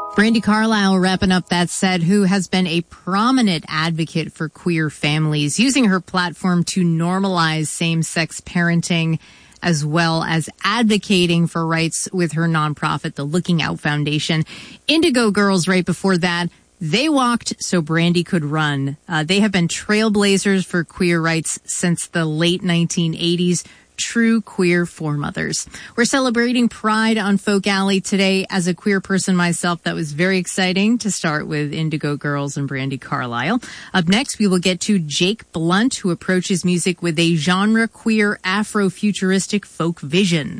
Brandi Carlile wrapping up that set, who has been a prominent advocate for queer families, using her platform to normalize same-sex parenting, as well as advocating for rights with her nonprofit, the Looking Out Foundation. Indigo Girls, right before that, they walked so Brandi could run. They have been trailblazers for queer rights since the late 1980s. True queer foremothers. We're celebrating Pride on Folk Alley today. As a queer person myself, that was very exciting to start with Indigo Girls and Brandi Carlile. Up next, we will get to Jake Blunt, who approaches music with a genre-queer Afro-futuristic folk vision.